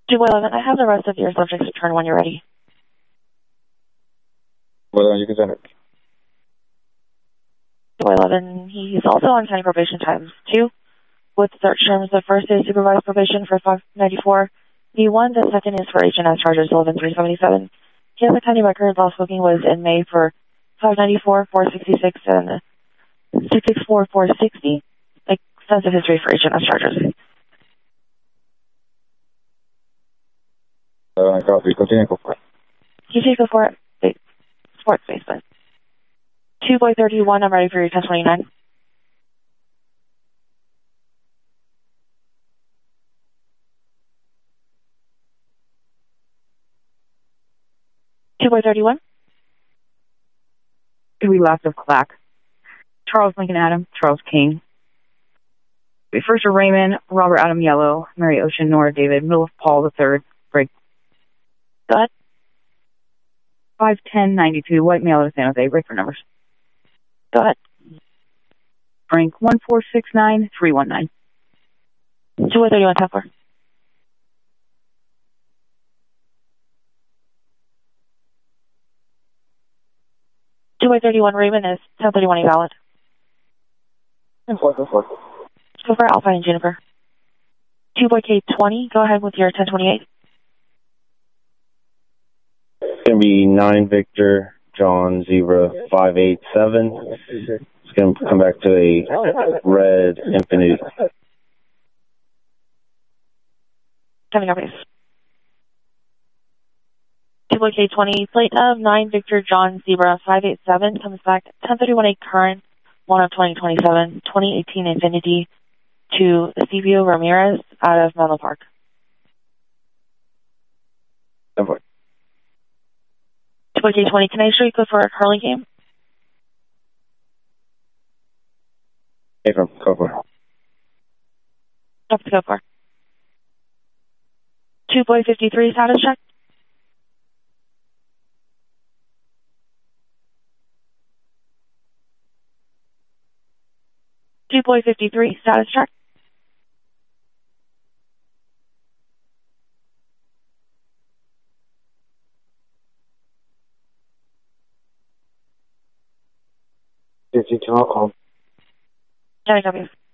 2-11, I have the rest of your subjects return when you're ready. Well, you can send it. 2-11, he's also on county probation times 2, with search terms. The first is supervised probation for 594. B1, the second is for H&S charges 11377. He has a county record. Last booking was in May for 594, 466, and 664, 460. Extensive history for H&S charges. Copy. Continue, go for it. You take go for it. Sports basement. 2-31, I'm ready for your 1029. Two boy 31. We left of Clack. Charles Lincoln Adam, Charles King. First are Raymond, Robert Adam Yellow, Mary Ocean, Nora David, middle of Paul III, Greg. Go ahead. 51092, white male out of San Jose, break for numbers. Go ahead. Frank 1469319. 2-31, 10-4. Two by 31 Raymond is 1031 valid. Go for it. Go for Alpine and Juniper. 2 boy K20, go ahead with your 1028. It's going to be 9 Victor, John, Zebra, 587. It's going to come back to a red Infinity. Coming up, please. 2 boy K20, plate of 9 Victor, John, Zebra, 587, comes back 1031 current, 1 of 2027, 2018 Infinity to Silvio Ramirez out of Menlo Park. Go for it. 2 boy K20, can I show you go for a curling game? Abram, go for it. Up to go for. 2 boy 53, status check. 2 boy 53, status check. Can you County copies.